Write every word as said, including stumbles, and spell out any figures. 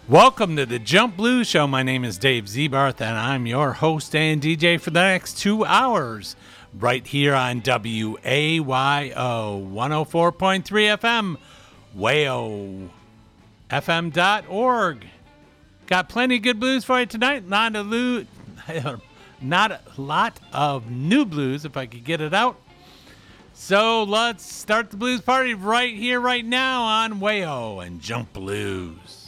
Welcome to the Jump Blues Show. My name is Dave Zebarth, and I'm your host and D J for the next two hours, right here on W A Y O one oh four point three F M, wayo F M dot org. Got plenty of good blues for you tonight. Not a, lo- not a lot of new blues, if I could get it out. So let's start the blues party right here, right now on Wayo and Jump Blues.